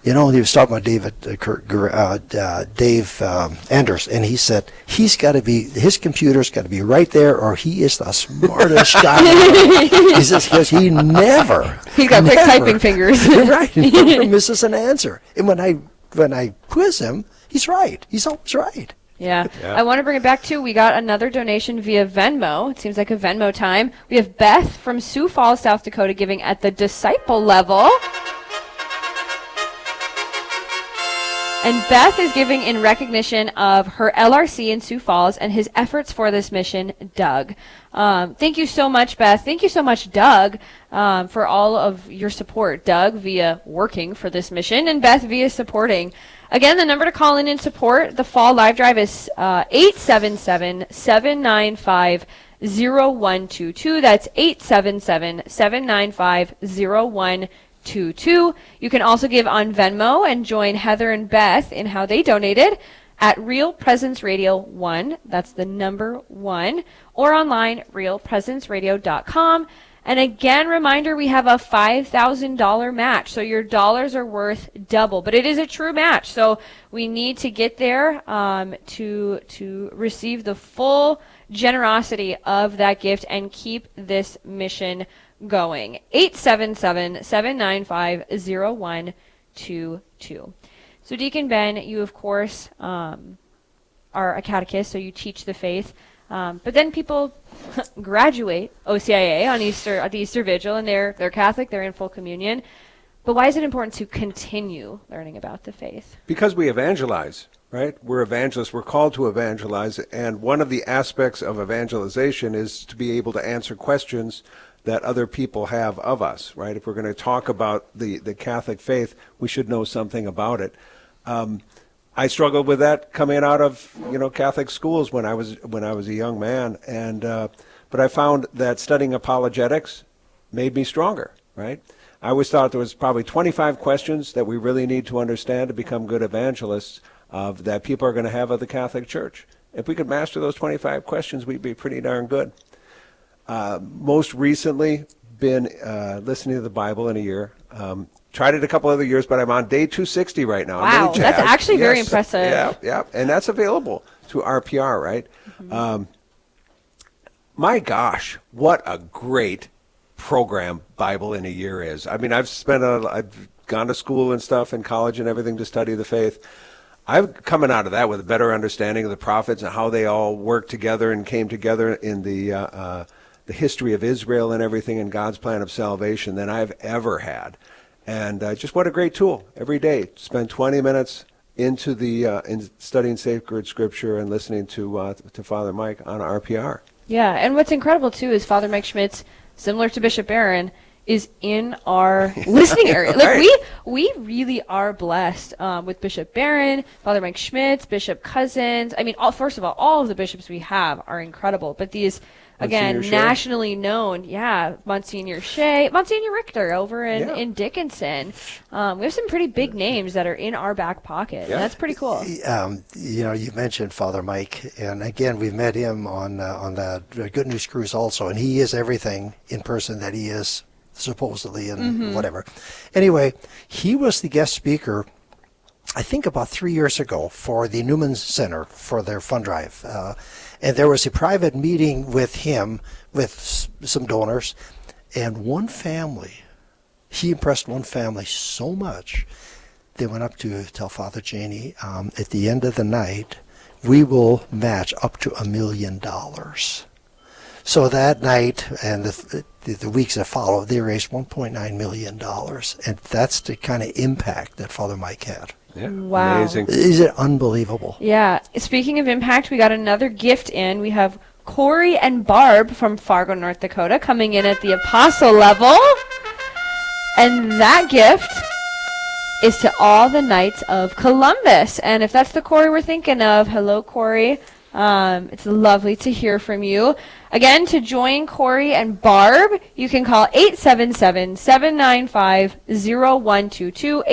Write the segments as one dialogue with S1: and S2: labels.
S1: he was talking about Dave Anders, and he said his computer's got to be right there, or he is the smartest guy. He says because he's got
S2: quick typing fingers.
S1: Right, he never misses an answer. And when I quiz him, he's right. He's always right.
S2: Yeah. I want to bring it back to, we got another donation via Venmo. It seems like a Venmo time. We have Beth from Sioux Falls, South Dakota, giving at the disciple level. And Beth is giving in recognition of her LRC in Sioux Falls and his efforts for this mission, Doug. Thank you so much, Beth. Thank you so much, Doug, for all of your support. Doug via working for this mission, and Beth via supporting. Again, the number to call in and support the Fall Live Drive is 877-795-0122. That's 877-795-0122. You can also give on Venmo and join Heather and Beth in how they donated at Real Presence Radio 1. That's the number 1. Or online, realpresenceradio.com. And again, reminder, we have a $5,000 match. So your dollars are worth double. But it is a true match. So we need to get there to receive the full generosity of that gift and keep this mission going. 877-795-0122. So Deacon Ben, you of course are a catechist, so you teach the faith. But then people graduate OCIA on the Easter Vigil, and they're Catholic, they're in full communion. But why is it important to continue learning about the faith?
S3: Because we evangelize, right? We're evangelists. We're called to evangelize. And one of the aspects of evangelization is to be able to answer questions that other people have of us, right? If we're going to talk about the Catholic faith, we should know something about it. I struggled with that coming out of Catholic schools when I was a young man, and but I found that studying apologetics made me stronger. Right? I always thought there was probably 25 questions that we really need to understand to become good evangelists that people are going to have of the Catholic Church. If we could master those 25 questions, we'd be pretty darn good. Most recently, been listening to the Bible in a year. Tried it a couple other years, but I'm on day 260 right now.
S2: Wow, really that's actually very impressive.
S3: Yeah, and that's available to RPR, right? Mm-hmm. My gosh, what a great program Bible in a year is. I mean, I've gone to school and stuff and college and everything to study the faith. I'm coming out of that with a better understanding of the prophets and how they all worked together and came together in the history of Israel and everything and God's plan of salvation than I've ever had. And just what a great tool every day. Spend 20 minutes into in studying sacred scripture and listening to Father Mike on RPR.
S2: Yeah, and what's incredible too is Father Mike Schmitz, similar to Bishop Barron, is in our listening area. Like
S3: right.
S2: we really are blessed with Bishop Barron, Father Mike Schmitz, Bishop Cousins. I mean, first of all of the bishops we have are incredible, but these. Again, nationally known, Monsignor Shea, Monsignor Richter over in Dickinson. We have some pretty big names that are in our back pocket. Yeah. And that's pretty cool.
S1: You mentioned Father Mike, and again, we've met him on the Good News Cruise also, and he is everything in person that he is supposedly and whatever. Anyway, he was the guest speaker, I think about 3 years ago, for the Newman Center for their fund drive. And there was a private meeting with him, with some donors, and he impressed one family so much, they went up to tell Father Janie, at the end of the night, we will match up to $1 million. So that night and the weeks that followed, they raised $1.9 million. And that's the kind of impact that Father Mike had.
S3: Yeah,
S2: wow.
S3: Amazing.
S1: Is it unbelievable?
S2: Yeah. Speaking of impact, we got another gift in. We have Corey and Barb from Fargo, North Dakota coming in at the apostle level. And that gift is to all the Knights of Columbus. And if that's the Corey we're thinking of, hello, Corey. It's lovely to hear from you. Again, to join Corey and Barb, you can call 877-795-0122,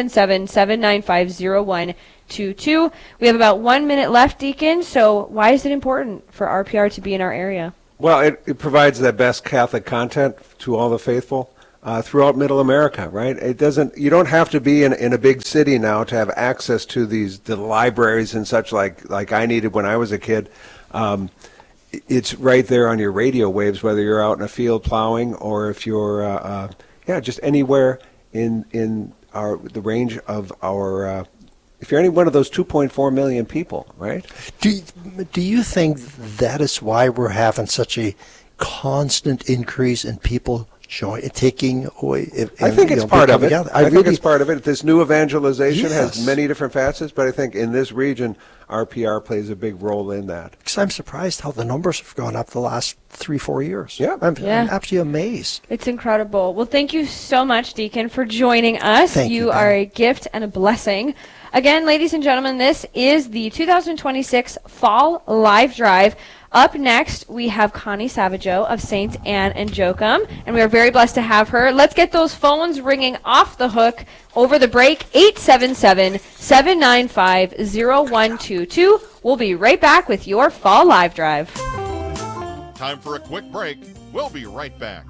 S2: 877-795-0122. We have about 1 minute left, Deacon, so why is it important for RPR to be in our area?
S3: Well, it provides the best Catholic content to all the faithful. throughout Middle America, right? You don't have to be in a big city now to have access to the libraries and such like I needed when I was a kid. It's right there on your radio waves, whether you're out in a field plowing or if you're, just anywhere in the range of our. If you're any one of those 2.4 million people, right?
S1: Do you think that is why we're having such a constant increase in people taking away?
S3: I think it's part of it. I think it's part of it. This new evangelization
S1: Yes.
S3: has many different facets, but I think in this region, RPR plays a big role in that.
S1: Because I'm surprised how the numbers have gone up the last 3-4 years.
S3: Yeah.
S1: I'm absolutely amazed.
S2: It's incredible. Well, thank you so much, Deacon, for joining us.
S1: Thank you,
S2: are a gift and a blessing. Again, ladies and gentlemen, this is the 2026 Fall Live Drive. Up next, we have Connie Savageau of St. Anne and Joachim, and we are very blessed to have her. Let's get those phones ringing off the hook over the break, 877-795-0122. We'll be right back with your Fall Live Drive.
S4: Time for a quick break. We'll be right back.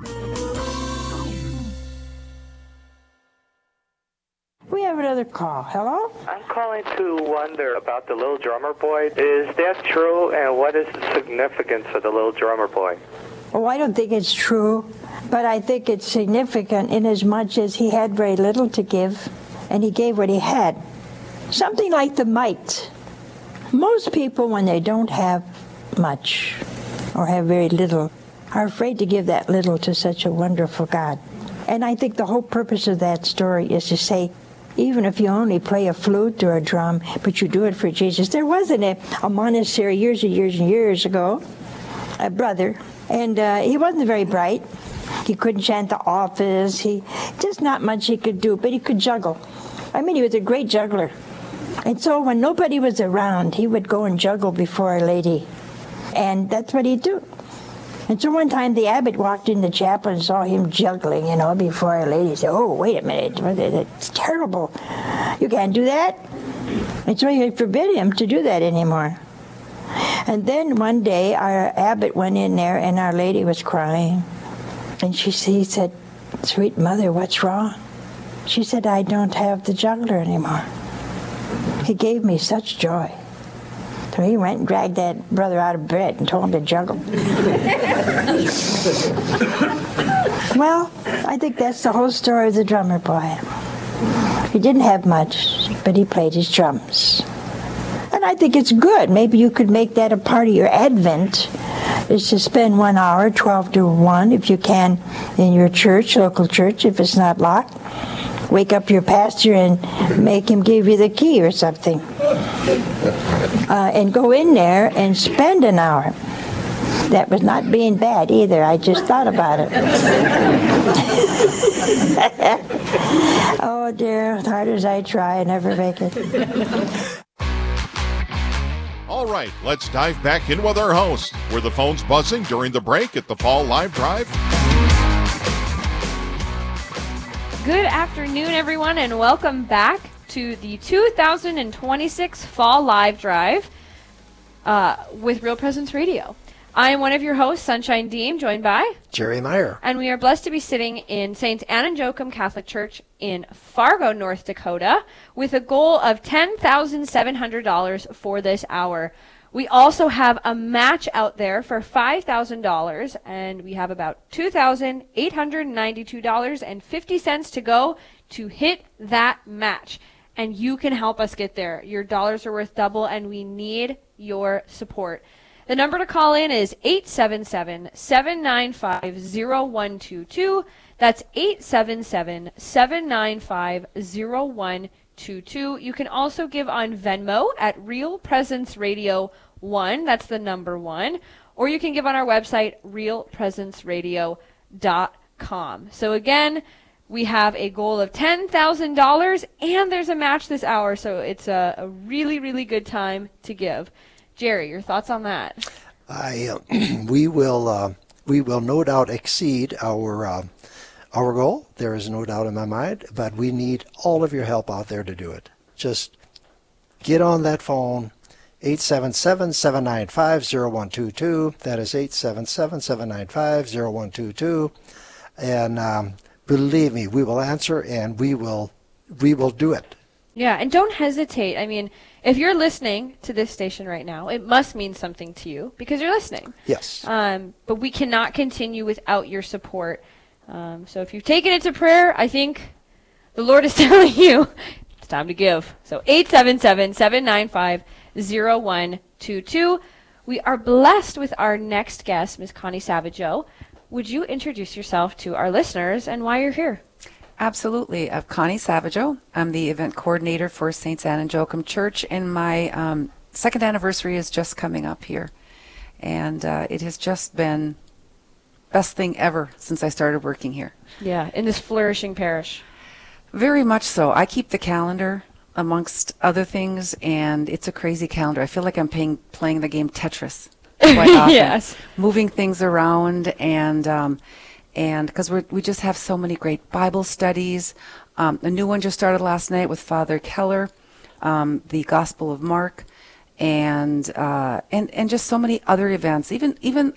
S5: We have another call. Hello?
S6: I'm calling to wonder about the little drummer boy. Is that true, and what is the significance of the little drummer boy?
S5: Oh, I don't think it's true, but I think it's significant inasmuch as he had very little to give, and he gave what he had. Something like the mite. Most people, when they don't have much or have very little, are afraid to give that little to such a wonderful God. And I think the whole purpose of that story is to say, even if you only play a flute or a drum, but you do it for Jesus. There wasn't a monastery years and years and years ago, a brother, and he wasn't very bright. He couldn't chant the office. Just not much he could do, but he could juggle. I mean, he was a great juggler. And so when nobody was around, he would go and juggle before Our Lady. And that's what he'd do. And so one time the abbot walked in the chapel and saw him juggling, before Our Lady. He said, "Oh, wait a minute, it's terrible. You can't do that." And so he forbid him to do that anymore. And then one day our abbot went in there and Our Lady was crying. And he said, "Sweet mother, what's wrong?" She said, "I don't have the juggler anymore. He gave me such joy." So he went and dragged that brother out of bed and told him to juggle. Well, I think that's the whole story of the drummer boy. He didn't have much, but he played his drums. And I think it's good. Maybe you could make that a part of your Advent, is to spend 1 hour, 12 to 1, if you can, in your church, local church, if it's not locked. Wake up your pastor and make him give you the key or something. And go in there and spend an hour. That was not being bad either. I just thought about it. Oh dear, as hard as I try, I never make it.
S4: All right, let's dive back in with our host. Were the phones buzzing during the break at the Fall Live Drive?
S2: Good afternoon, everyone, and welcome back to the 2026 Fall Live Drive with Real Presence Radio. I am one of your hosts, Sunshine Deem, joined by
S1: Jerry Meyer.
S2: And we are blessed to be sitting in St. Anne and Joachim Catholic Church in Fargo, North Dakota, with a goal of $10,700 for this hour. We also have a match out there for $5,000, and we have about $2,892.50 to go to hit that match. And you can help us get there. Your dollars are worth double, and we need your support. The number to call in is 877-795-0122. That's 877-795-0122. You can also give on Venmo at Real Presence Radio 1. That's the number 1. Or you can give on our website, realpresenceradio.com. So again, we have a goal of $10,000, and there's a match this hour, so it's a really, really good time to give. Jerry, your thoughts on that?
S1: We will no doubt exceed our goal. There is no doubt in my mind, but we need all of your help out there to do it. Just get on that phone, 877-795-0122. That is 877-795-0122. And believe me, we will answer and we will do it.
S2: Yeah, and don't hesitate. I mean, if you're listening to this station right now, it must mean something to you because you're listening.
S1: Yes.
S2: But we cannot continue without your support. So if you've taken it to prayer, I think the Lord is telling you it's time to give. So 877-795-0122. We are blessed with our next guest, Ms. Connie Savageau. Would you introduce yourself to our listeners and why you're here?
S7: Absolutely. I'm Connie Savageau. I'm the event coordinator for St. Anne and Joachim Church, and my second anniversary is just coming up here. And it has just been best thing ever since I started working here.
S2: Yeah, in this flourishing parish.
S7: Very much so. I keep the calendar amongst other things, and it's a crazy calendar. I feel like I'm playing the game Tetris quite often.
S2: Yes.
S7: Moving things around, and because we just have so many great Bible studies. A new one just started last night with Father Keller, the Gospel of Mark, and just so many other events. Even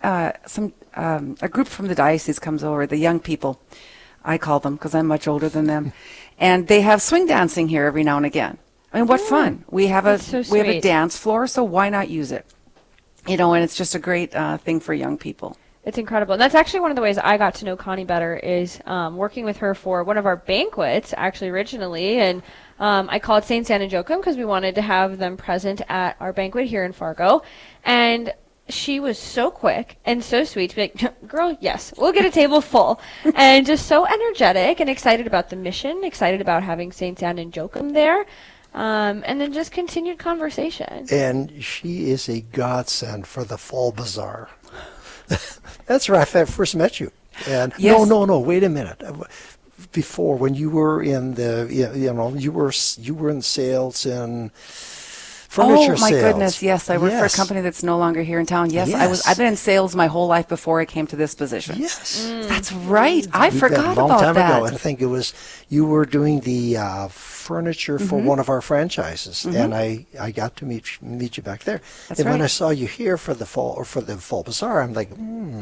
S7: a group from the diocese comes over, the young people, I call them because I'm much older than them, and they have swing dancing here every now and again. I mean, what fun! We have a dance floor, so why not use it? And it's just a great thing for young people.
S2: It's incredible. And that's actually one of the ways I got to know Connie better is working with her for one of our banquets, actually originally. And I called St. Anne and Joachim because we wanted to have them present at our banquet here in Fargo. And she was so quick and so sweet to be like, girl, yes, we'll get a table full. And just so energetic and excited about the mission, excited about having St. Anne and Joachim there. And then just continued conversation.
S1: And she is a godsend for the Fall Bazaar. That's where I first met you. And
S7: yes.
S1: No, wait a minute. Before, when you were in you were in sales and furniture sales.
S7: Oh my goodness, yes, I work for a company that's no longer here in town. Yes, I've been in sales my whole life before I came to this position.
S1: Yes.
S7: That's right. I forgot
S1: a long
S7: about
S1: time
S7: that.
S1: ago. And I think it was you were doing the furniture for one of our franchises, and I got to meet you back there.
S7: That's
S1: and
S7: right.
S1: when I saw you here for the fall bazaar, I'm like,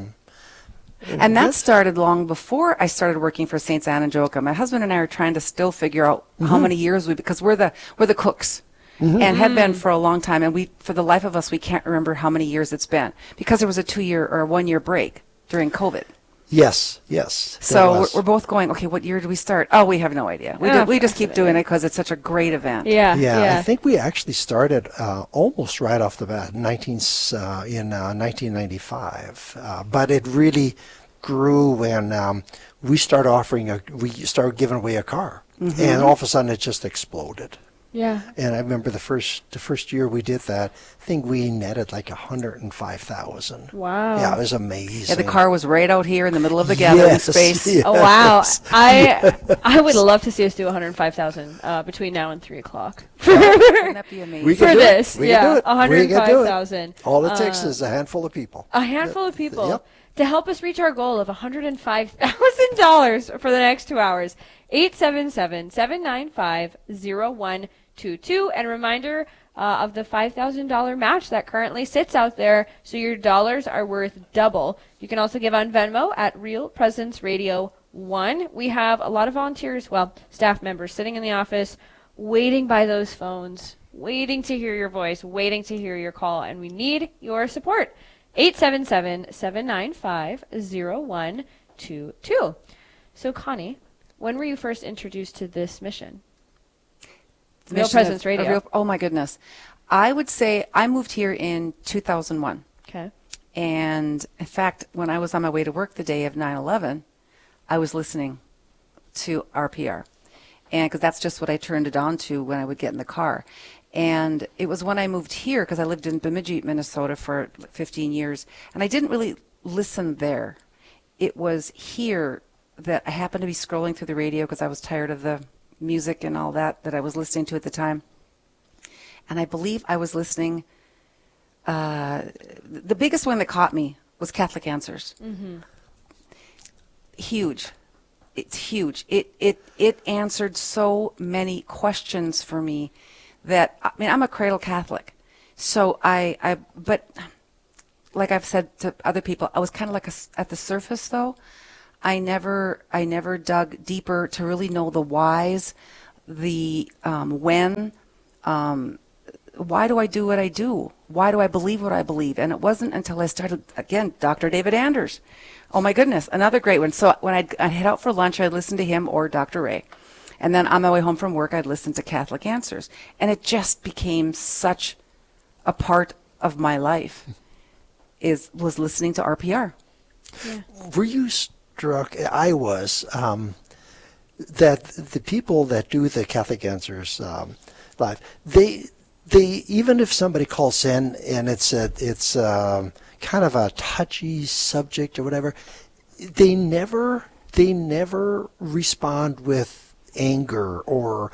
S7: And that started long before I started working for St. Anne and Joachim. My husband and I are trying to still figure out how many years because we're the cooks. And have been for a long time, and for the life of us, we can't remember how many years it's been because there was a 2-year or a 1-year break during COVID.
S1: Yes.
S7: So we're both going, okay, what year did we start? Oh, we have no idea. We just keep doing it because it's such a great event.
S2: Yeah.
S1: I think we actually started almost right off the bat in 1995, but it really grew when we started giving away a car, and all of a sudden it just exploded.
S2: Yeah.
S1: And I remember the first year we did that, I think we netted like 105,000.
S2: Wow.
S1: Yeah, it was amazing.
S7: Yeah, the car was right out here in the middle of the gathering space.
S1: Yes.
S2: Oh, wow. I would love to see us do 105,000 between now and 3 o'clock.
S7: Wouldn't that be amazing?
S1: We can
S2: For
S1: do
S2: this,
S1: it. We can do it.
S2: 105,000.
S1: All it takes is a handful of people.
S2: A handful of people
S1: Yep.
S2: to help us reach our goal of $105,000 for the next 2 hours. 877-795-0122. And a reminder of the $5,000 match that currently sits out there, so your dollars are worth double. You can also give on Venmo at Real Presence Radio 1. We have a lot of volunteers, staff members sitting in the office, waiting by those phones, waiting to hear your voice, waiting to hear your call, and we need your support. 877-795-0122. So, Connie, when were you first introduced to this mission? Real Presence Radio.
S7: Oh, my goodness. I would say I moved here in 2001.
S2: Okay.
S7: And, in fact, when I was on my way to work the day of 9/11, I was listening to RPR. And because that's just what I turned it on to when I would get in the car. And it was when I moved here, because I lived in Bemidji, Minnesota for 15 years, and I didn't really listen there. It was here that I happened to be scrolling through the radio because I was tired of the music and all that I was listening to at the time. And I believe I was listening, the biggest one that caught me was Catholic Answers. Mm-hmm. Huge. It's huge. It answered so many questions for me that, I mean, I'm a cradle Catholic. So but like I've said to other people, I was kind of like at the surface though. I never dug deeper to really know the whys, the when. Why do I do what I do? Why do I believe what I believe? And it wasn't until I started, again, Dr. David Anders. Oh my goodness, another great one. So when I'd head out for lunch, I'd listen to him or Dr. Ray. And then on my way home from work, I'd listen to Catholic Answers. And it just became such a part of my life, was listening to RPR.
S2: Yeah.
S1: Were you struck? I was, that the people that do the Catholic Answers live, they even if somebody calls in and it's kind of a touchy subject or whatever, they never respond with anger or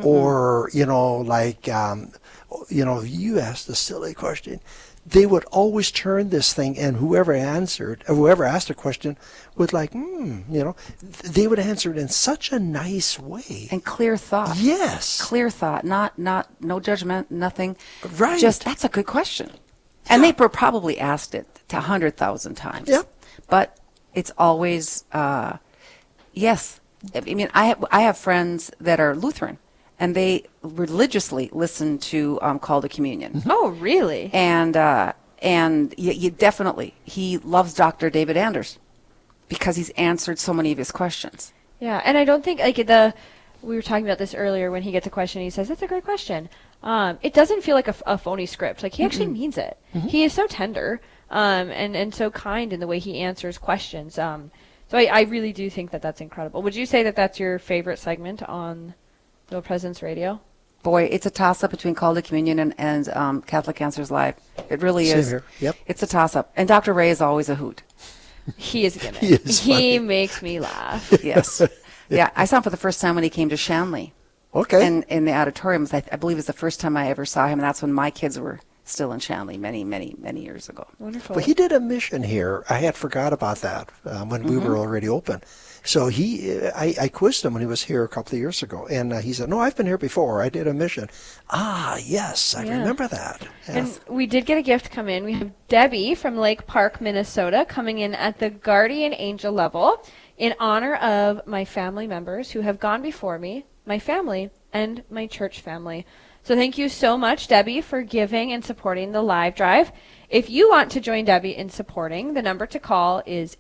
S1: you asked a silly question. They would always turn this thing, and whoever asked a question would they would answer it in such a nice way.
S7: And clear thought.
S1: Yes.
S7: Clear thought, not no judgment, nothing.
S1: Right.
S7: Just, that's a good question. And they were probably asked it 100,000 times.
S1: Yep.
S7: But it's always, yes. I mean, I have friends that are Lutheran, and they religiously listen to Call to Communion.
S2: Oh, really?
S7: And you definitely, he loves Dr. David Anders because he's answered so many of his questions.
S2: Yeah, and I don't think we were talking about this earlier when he gets a question, he says, "That's a great question." It doesn't feel like a phony script. Like, he actually means it. Mm-hmm. He is so tender and so kind in the way he answers questions. So I really do think that that's incredible. Would you say that that's your favorite segment on Real Presence Radio?
S7: Boy, it's a toss-up between Call to Communion and Catholic Answers Live. It really
S1: Same
S7: is.
S1: here. Yep.
S7: It's a toss-up. And Dr. Ray is always a hoot.
S2: He is a gimmick.
S1: He
S2: makes me laugh.
S7: Yes. Yeah, I saw him for the first time when he came to Shanley.
S1: Okay.
S7: And in the auditorium, I believe it was the first time I ever saw him, and that's when my kids were still in Shanley many, many, many years ago.
S2: Wonderful.
S1: But he did a mission here. I had forgot about that when we were already open. So I quizzed him when he was here a couple of years ago, and he said, "No, I've been here before. I did a mission." Ah, yes, I remember that. Yeah.
S2: And we did get a gift come in. We have Debbie from Lake Park, Minnesota, coming in at the Guardian Angel level in honor of my family members who have gone before me, my family, and my church family. So thank you so much, Debbie, for giving and supporting the live drive. If you want to join Debbie in supporting, the number to call is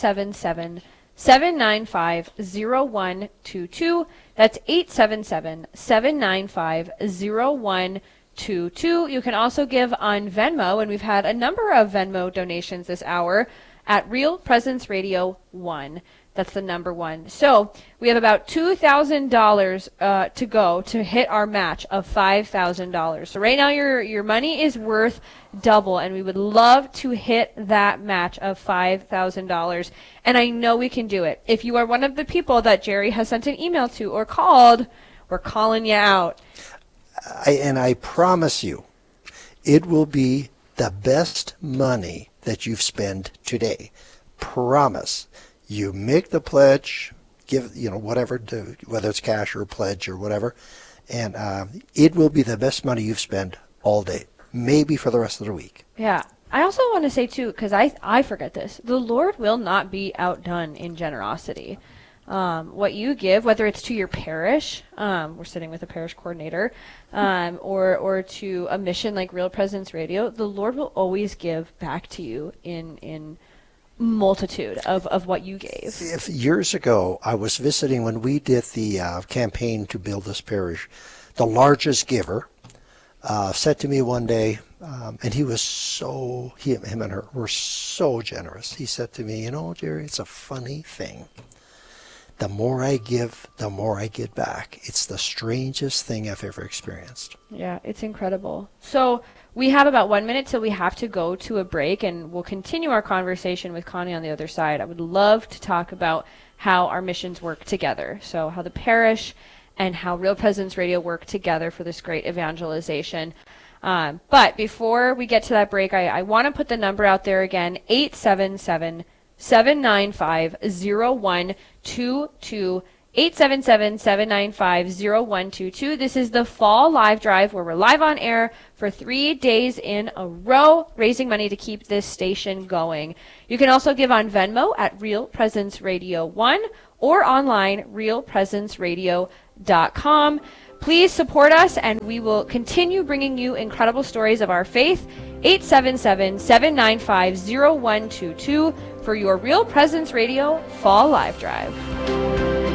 S2: 877-795-0122. That's 877-795-0122. You can also give on Venmo, and we've had a number of Venmo donations this hour at Real Presence Radio 1. That's the number 1. So we have about $2,000 to go to hit our match of $5,000. So right now your money is worth double, and we would love to hit that match of $5,000. And I know we can do it. If you are one of the people that Jerry has sent an email to or called, we're calling you out.
S1: I promise you, it will be the best money that you've spent today. Promise. You make the pledge, give whatever, whether it's cash or pledge or whatever, and it will be the best money you've spent all day, maybe for the rest of the week.
S2: Yeah. I also want to say, too, because I forget this, the Lord will not be outdone in generosity. What you give, whether it's to your parish, we're sitting with a parish coordinator, or to a mission like Real Presence Radio, the Lord will always give back to you in multitude of what you gave.
S1: Years ago, I was visiting when we did the campaign to build this parish. The largest giver said to me one day, and he was him and her were so generous. He said to me, Jerry, it's a funny thing. The more I give, the more I get back. It's the strangest thing I've ever experienced.
S2: Yeah, it's incredible. So we have about 1 minute till we have to go to a break, and we'll continue our conversation with Connie on the other side. I would love to talk about how our missions work together. So how the parish and how Real Presence Radio work together for this great evangelization. But before we get to that break, I want to put the number out there again, 877-795-0122, 877-795-0122. This is the Fall Live Drive where we're live on air for 3 days in a row, raising money to keep this station going. You can also give on Venmo at Real Presence Radio 1 or online, realpresenceradio.com. Please support us, and we will continue bringing you incredible stories of our faith. 877-795-0122 for your Real Presence Radio Fall Live Drive.